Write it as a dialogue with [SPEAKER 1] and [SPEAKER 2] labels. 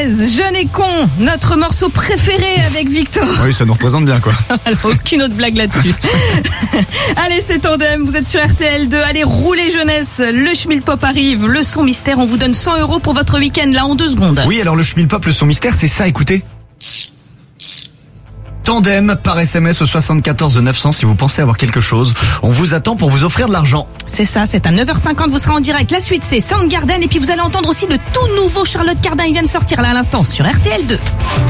[SPEAKER 1] Jeunesse, jeune et con, notre morceau préféré avec Victor.
[SPEAKER 2] Oui, ça nous représente bien, quoi.
[SPEAKER 1] Alors, aucune autre blague là-dessus. Allez, c'est Tandem, vous êtes sur RTL2. Allez, roulez jeunesse, le Schmilpop arrive, le son mystère, on vous donne 100 € pour votre week-end, là, en 2 secondes.
[SPEAKER 2] Oui, alors le Schmilpop, le son mystère, c'est ça, écoutez. Tandem par SMS au 74 900 si vous pensez avoir quelque chose. On vous attend pour vous offrir de l'argent.
[SPEAKER 1] C'est ça, c'est à 9h50, vous serez en direct. La suite, c'est Soundgarden et puis vous allez entendre aussi le tout nouveau Charlotte Cardin, il vient de sortir là à l'instant sur RTL2.